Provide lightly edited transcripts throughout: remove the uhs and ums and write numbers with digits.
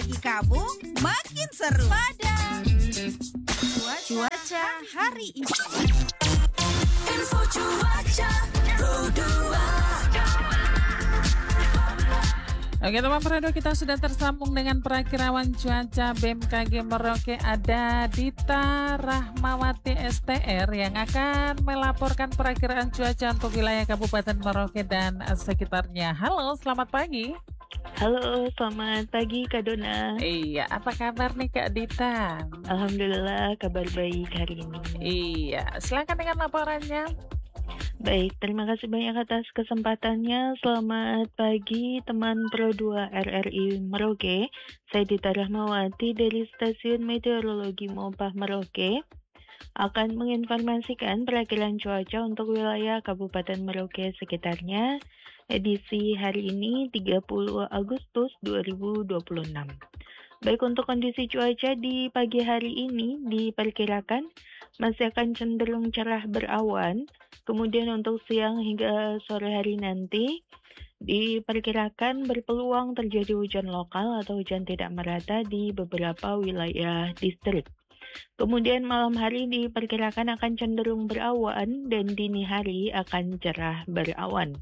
pagi kamu makin seru pada cuaca hari ini. Info cuaca Pro 2. Oke teman Pro 2, kita sudah tersambung dengan perakirawan cuaca BMKG Merauke. Ada Dita Rahmawati STR yang akan melaporkan perakiraan cuaca untuk wilayah Kabupaten Merauke dan sekitarnya. Halo, selamat pagi. Halo, selamat pagi Kak Dona. Iya, apa kabar nih Kak Dita? Alhamdulillah kabar baik hari ini. Iya, silakan dengan laporannya. Baik, terima kasih banyak atas kesempatannya. Selamat pagi teman Pro 2 RRI Merauke. Saya Dita Rahmawati dari Stasiun Meteorologi Mopah Merauke akan menginformasikan perakiraan cuaca untuk wilayah Kabupaten Merauke sekitarnya edisi hari ini 30 Agustus 2026. Baik, untuk kondisi cuaca di pagi hari ini diperkirakan masih akan cenderung cerah berawan. Kemudian untuk siang hingga sore hari nanti diperkirakan berpeluang terjadi hujan lokal atau hujan tidak merata di beberapa wilayah distrik. Kemudian malam hari diperkirakan akan cenderung berawan dan dini hari akan cerah berawan.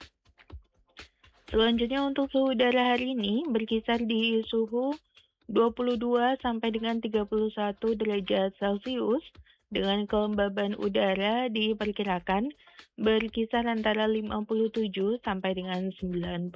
Selanjutnya untuk suhu udara hari ini berkisar di suhu 22 sampai dengan 31 derajat Celcius dengan kelembaban udara diperkirakan berkisar antara 57 sampai dengan 95%.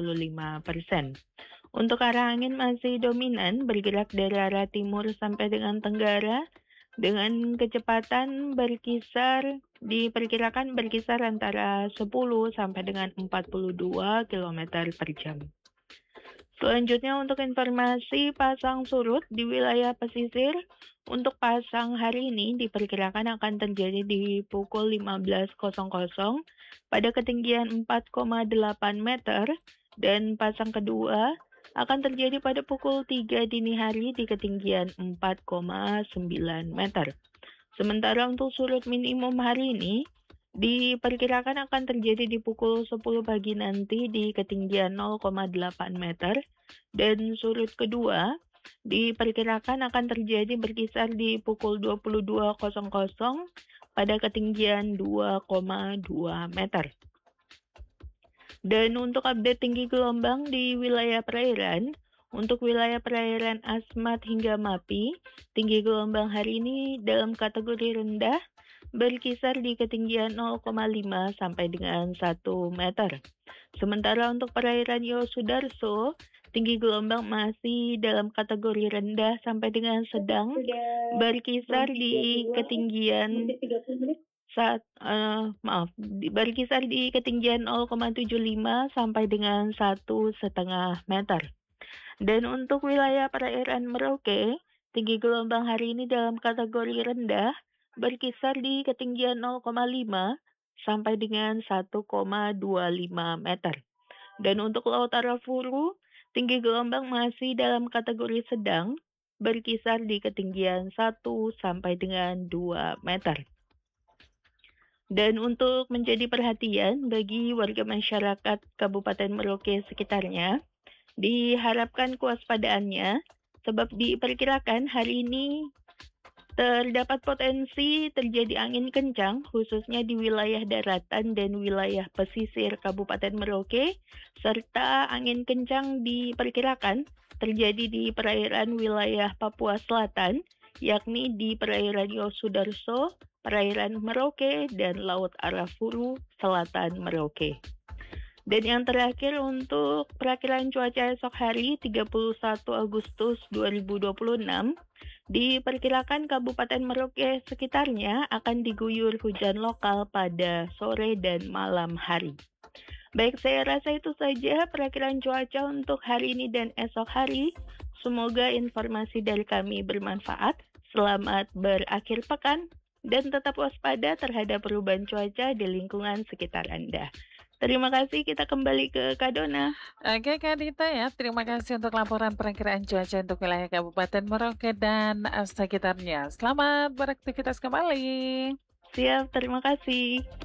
Untuk arah angin masih dominan bergerak dari arah timur sampai dengan tenggara dengan kecepatan diperkirakan berkisar antara 10 sampai dengan 42 km per jam. Selanjutnya untuk informasi pasang surut di wilayah pesisir, untuk pasang hari ini diperkirakan akan terjadi di pukul 15.00 pada ketinggian 4,8 meter dan pasang kedua akan terjadi pada pukul 3 dini hari di ketinggian 4,9 meter. Sementara untuk surut minimum hari ini diperkirakan akan terjadi di pukul 10 pagi nanti di ketinggian 0,8 meter dan surut kedua diperkirakan akan terjadi berkisar di pukul 22.00 pada ketinggian 2,2 meter. Dan untuk update tinggi gelombang di wilayah perairan, untuk wilayah perairan Asmat hingga Mapi, tinggi gelombang hari ini dalam kategori rendah berkisar di ketinggian 0,5 sampai dengan 1 meter. Sementara untuk perairan Yosudarso, tinggi gelombang masih dalam kategori rendah sampai dengan sedang berkisar di ketinggian berkisar di ketinggian 0,75 sampai dengan 1,5 meter. Dan untuk wilayah perairan Merauke, tinggi gelombang hari ini dalam kategori rendah berkisar di ketinggian 0,5 sampai dengan 1,25 meter. Dan untuk Laut Arafuru, tinggi gelombang masih dalam kategori sedang berkisar di ketinggian 1 sampai dengan 2 meter. Dan untuk menjadi perhatian bagi warga masyarakat Kabupaten Merauke sekitarnya, diharapkan kewaspadaannya sebab diperkirakan hari ini terdapat potensi terjadi angin kencang khususnya di wilayah daratan dan wilayah pesisir Kabupaten Merauke, serta angin kencang diperkirakan terjadi di perairan wilayah Papua Selatan, yakni di perairan Yosudarso, perairan Merauke, dan Laut Arafuru, Selatan Merauke. Dan yang terakhir untuk perakiraan cuaca esok hari 31 Agustus 2026, diperkirakan Kabupaten Merauke sekitarnya akan diguyur hujan lokal pada sore dan malam hari. Baik, saya rasa itu saja perakiraan cuaca untuk hari ini dan esok hari. Semoga informasi dari kami bermanfaat. Selamat berakhir pekan dan tetap waspada terhadap perubahan cuaca di lingkungan sekitar Anda. Terima kasih, kita kembali ke Kak Dona. Oke Kak Dita ya, terima kasih untuk laporan perakiraan cuaca untuk wilayah Kabupaten Merauke dan sekitarnya. Selamat beraktivitas kembali. Siap, terima kasih.